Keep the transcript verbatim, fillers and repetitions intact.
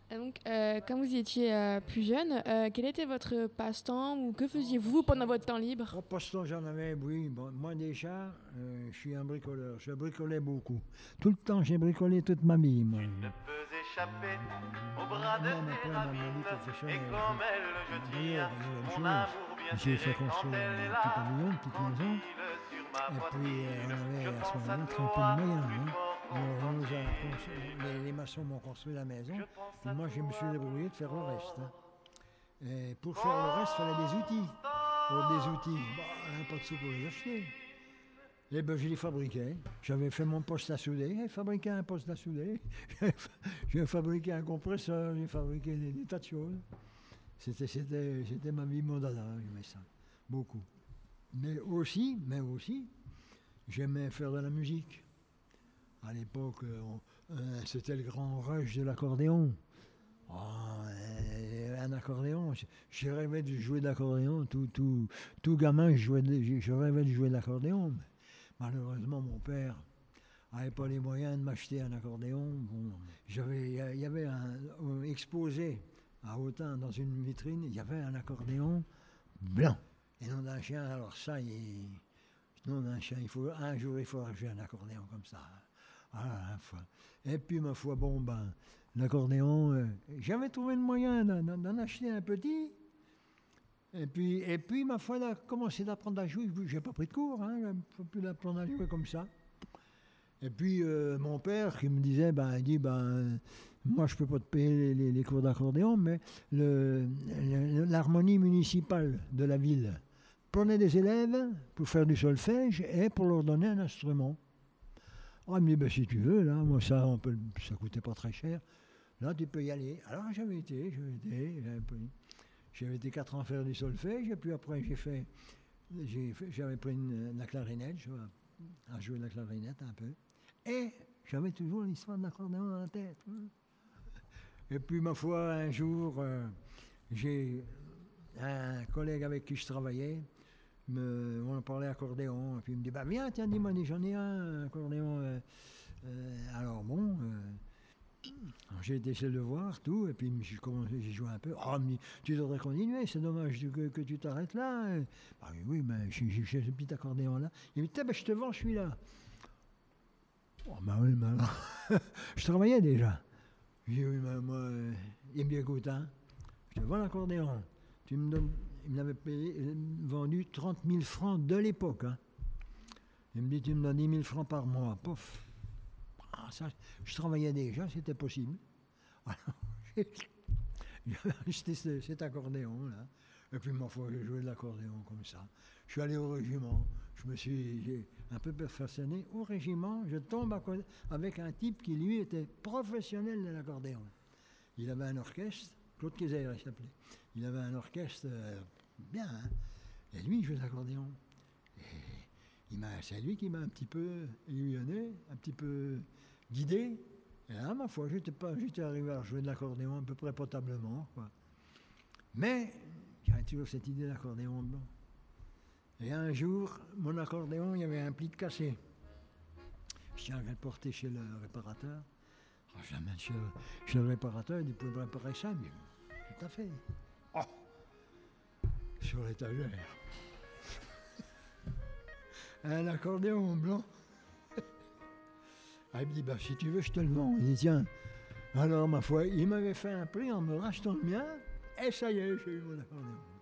Et donc, euh, quand vous étiez euh, plus jeune, euh, quel était votre passe-temps ou que faisiez-vous pendant votre temps libre? Au passe-temps, j'en avais, oui. Bon, moi, déjà, euh, je suis un bricoleur. Je bricolais beaucoup. Tout le temps, j'ai bricolé toute ma vie, moi. Tu ne peux échapper au bras de Même tes après, dans ma vie ravines. professionnelle, Et comme elle, je d'ailleurs, tiens il y a une mon chose. amour bien J'ai fait serré quand construire elle est un là. petit pavillon, une petite maison. Tranquille sur ma Et puis, poitrine, euh, on avait je à ce pense à moment-là très peu de toi moyens. plus Hein. fort qu'on Alors, on nous a s'en construit- tire. les, les maçons m'ont construit la maison. Je pense Et à moi, je me suis toi débrouillé de plus faire le reste. fort. Hein. Et pour faire le reste, il fallait des outils. Pour des outils, bah, on n'a pas de sous pour les acheter. Et ben, je les fabriquais. J'avais fait mon poste à souder, j'ai fabriqué un poste à souder. J'ai fabriqué un compresseur, j'ai fabriqué des, des tas de choses. C'était, c'était, c'était ma vie, mon dada, j'aimais ça. Beaucoup. Mais aussi, mais aussi, j'aimais faire de la musique. À l'époque, on- euh, c'était le grand rush de l'accordéon. Oh, euh, un accordéon, je, je rêvais de jouer de l'accordéon. Tout, tout, tout gamin, je, jouais de- je, je rêvais de jouer de l'accordéon. Mais malheureusement, mon père n'avait pas les moyens de m'acheter un accordéon. Bon, j'avais, il y a- il y avait un, euh, exposé à Autun dans une vitrine, il y avait un accordéon blanc. Et nom d'un chien, alors ça, il, nom d'un chien, il faut, un jour, il faudra jouer un accordéon comme ça. Ah, foi. Et puis, ma foi, bon, ben, l'accordéon, euh, j'avais trouvé le moyen d'en, d'en- d'en acheter un petit. Et puis, et puis ma foi, là, commencé d'apprendre à jouer. J'ai pas pris de cours, hein, j'ai pu apprendre à jouer comme ça. Et puis, euh, mon père qui me disait, ben, il dit, ben, euh, moi, je peux pas te payer les, les- les cours d'accordéon, mais le- le- l'harmonie municipale de la ville prenait des élèves pour faire du solfège et pour leur donner un instrument. Oh, il me dit, ben, si tu veux, là, moi, ça, on peut, ça coûtait pas très cher. Là, tu peux y aller. Alors, j'avais été, j'avais été, j'avais pris, j'avais été quatre ans faire du solfège, et puis après, j'ai fait, j'ai fait- j'avais pris une- la clarinette, je vois, à jouer de la clarinette un peu. Et j'avais toujours l'histoire de l'accordéon dans la tête. Hein. Et puis, ma foi, un jour, euh, j'ai un collègue avec qui je travaillais, me, on parlait accordéon, et puis il me dit, bah viens, tiens, dis-moi, j'en ai un accordéon. euh, euh, alors bon, euh, alors j'ai été chez le voir, tout, et puis j'ai commencé, j'ai joué un peu. Oh, il me dit, tu devrais continuer, c'est dommage que, que tu t'arrêtes là. hein. Bah oui, oui, mais j'ai, j'ai, j'ai ce petit accordéon là. Il me dit, tiens, ben, je te vends celui-là. Oh, bah oui, mais alors, je travaillais déjà. J'ai dit, oui, mais moi, euh, il me dit, écoute, hein, je te vends l'accordéon. Tu me donnes, il m'avait payé, euh, vendu trente mille francs de l'époque. Hein. Il me dit, tu me donnes dix mille francs par mois. Pouf. Ah, ça, je travaillais déjà, c'était possible. Alors, j'ai j'ai acheté ce- cet accordéon-là. Et puis, ma foi, j'ai joué de l'accordéon comme ça. Je suis allé au régiment. Je me suis j'ai un peu perfectionné. Au régiment, je tombe à côté- avec un type qui, lui, était professionnel de l'accordéon. Il avait un orchestre, Claude Kayser, il s'appelait. Il avait un orchestre euh, bien, hein. Et lui, il jouait de l'accordéon. Et il m'a, c'est lui qui m'a un petit peu aiguillonné, un petit peu guidé. Et là, ma foi, j'étais, pas, j'étais arrivé à jouer de l'accordéon à peu près potablement, quoi. Mais j'avais toujours cette idée d'accordéon blanc. Et un jour, mon accordéon, il y avait un pli de cassé. Je tiens à le porter chez le réparateur. Alors, je l'amène chez, le- chez le réparateur, il dit, vous pouvez me réparer ça? Mais tout à fait. Oh, sur l'étagère. Un accordéon blanc. Ah, il me dit, bah, si tu veux, je te le vends. Il dit, tiens. Alors, ma foi, il m'avait fait un prix en me rachetant le mien, et ça y est, j'ai eu mon accordéon.